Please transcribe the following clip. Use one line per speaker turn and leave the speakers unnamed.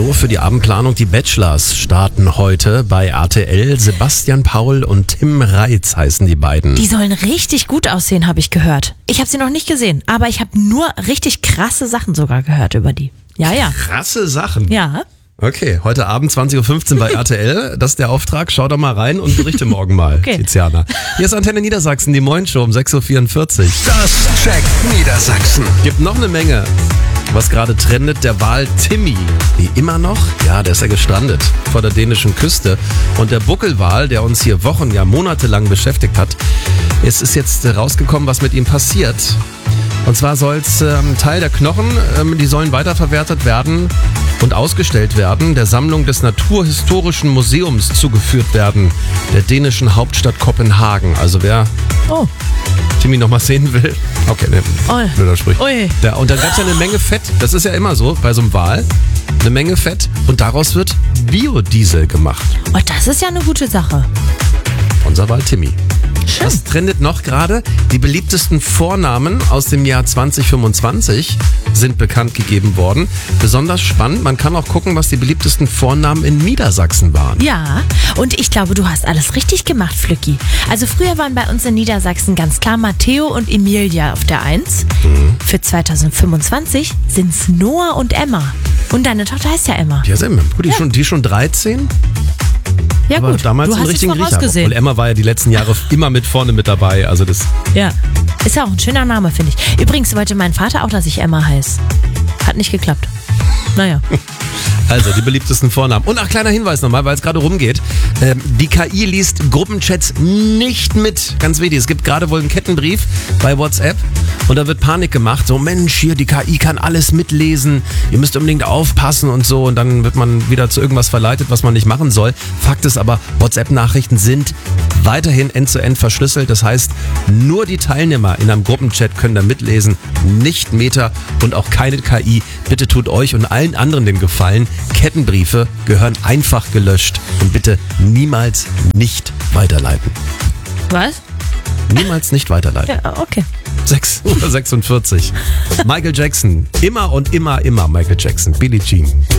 Nur für die Abendplanung. Die Bachelors starten heute bei RTL. Sebastian Paul und Tim Reitz heißen die beiden.
Die sollen richtig gut aussehen, habe ich gehört. Ich habe sie noch nicht gesehen, aber ich habe nur richtig krasse Sachen sogar gehört über die. Ja.
Krasse Sachen.
Ja.
Okay, heute Abend 20.15 Uhr bei RTL. Das ist der Auftrag. Schau doch mal rein und berichte morgen mal,
Okay.
Tiziana. Hier ist Antenne Niedersachsen, die Moin-Show um 6.44 Uhr.
Das checkt Niedersachsen.
Gibt noch eine Menge, was gerade trendet. Der Wal Timmy. Wie immer noch? Ja, der ist ja gestrandet vor der dänischen Küste. Und der Buckelwal, der uns hier Wochen, ja monatelang beschäftigt hat, es ist jetzt rausgekommen, was mit ihm passiert. Und zwar soll es Teil der Knochen, die sollen weiterverwertet werden und ausgestellt werden, der Sammlung des Naturhistorischen Museums zugeführt werden, der dänischen Hauptstadt Kopenhagen. Also wer
Oh.
Timmy noch mal sehen will. Okay, ne,
Oi.
blöder Sprich.
Ui.
Ja, und dann gab es ja eine Menge Fett. Das ist ja immer so bei so einem Wal. Eine Menge Fett. Und daraus wird Biodiesel gemacht.
Oh, das ist ja eine gute Sache.
Unser Wal Timmy.
Schön.
Was trendet noch gerade? Die beliebtesten Vornamen aus dem Jahr 2025 sind bekannt gegeben worden. Besonders spannend, man kann auch gucken, was die beliebtesten Vornamen in Niedersachsen waren.
Ja, und ich glaube, du hast alles richtig gemacht, Flücki. Also früher waren bei uns in Niedersachsen ganz klar Matteo und Emilia auf der 1. Für 2025 sind es Noah und Emma. Und deine Tochter heißt ja Emma.
Ja, Sam, die ist schon 13?
Ja
Aber
gut,
damals
du
einen
hast es
richtigen Riecher. Und
vorausgesehen.
Emma war ja die letzten Jahre immer mit vorne mit dabei. Also das.
Ja, ist ja auch ein schöner Name, finde ich. Übrigens wollte mein Vater auch, dass ich Emma heiße. Hat nicht geklappt. Naja.
Also die beliebtesten Vornamen. Und kleiner Hinweis nochmal, weil es gerade rumgeht. Die KI liest Gruppenchats nicht mit. Ganz wichtig, es gibt gerade wohl einen Kettenbrief bei WhatsApp und da wird Panik gemacht. So, Mensch, hier, die KI kann alles mitlesen. Ihr müsst unbedingt aufpassen und so. Und dann wird man wieder zu irgendwas verleitet, was man nicht machen soll. Fakt ist aber, WhatsApp-Nachrichten sind weiterhin end-zu-end verschlüsselt. Das heißt, nur die Teilnehmer in einem Gruppenchat können da mitlesen, nicht Meta und auch keine KI. Bitte tut euch und allen anderen den Gefallen. Kettenbriefe gehören einfach gelöscht und bitte niemals nicht weiterleiten.
Was?
Niemals nicht weiterleiten.
Ja, okay.
6:46 Uhr. Michael Jackson. Immer und immer Michael Jackson. Billie Jean.